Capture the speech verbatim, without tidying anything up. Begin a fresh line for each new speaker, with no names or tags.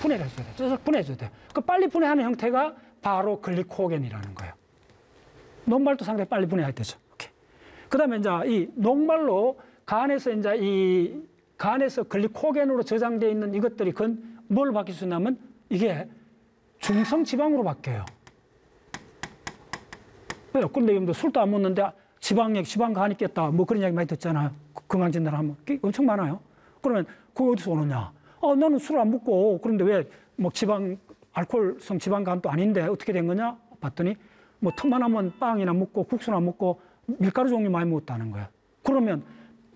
분해를 해줘야 돼. 쫙 분해해줘야 돼. 그 빨리 분해하는 형태가 바로 글리코겐이라는 거예요. 녹말도 상당히 빨리 분해해야 되죠. 오케이. 그 다음에 이제 이 녹말로 간에서 이제 이 간에서 글리코겐으로 저장되어 있는 이것들이 건 뭘 바뀔 수 있냐면 이게 중성 지방으로 바뀌어요. 왜요? 근데 술도 안 먹는데 지방액, 지방간 있겠다. 뭐 그런 이야기 많이 듣잖아요. 건강진단을 하면. 엄청 많아요. 그러면 그거 어디서 오느냐? 어, 나는 술 안 먹고 그런데 왜 뭐 지방, 알코올성 지방간도 아닌데 어떻게 된 거냐? 봤더니 뭐 틈만 하면 빵이나 먹고 국수나 먹고 밀가루 종류 많이 먹었다는 거야. 그러면